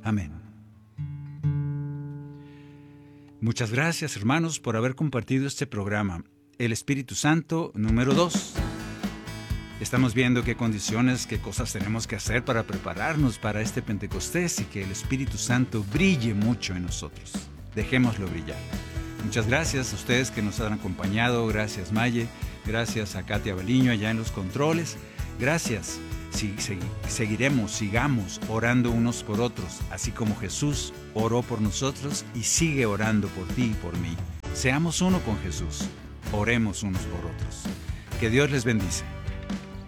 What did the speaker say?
Amén. Muchas gracias, hermanos, por haber compartido este programa. El Espíritu Santo número 2. Estamos viendo qué condiciones, qué cosas tenemos que hacer para prepararnos para este Pentecostés y que el Espíritu Santo brille mucho en nosotros. Dejémoslo brillar. Muchas gracias a ustedes que nos han acompañado. Gracias, Maye. Gracias a Katia Baliño allá en los controles. Gracias. Sigamos orando unos por otros, así como Jesús oró por nosotros y sigue orando por ti y por mí. Seamos uno con Jesús. Oremos unos por otros. Que Dios les bendice.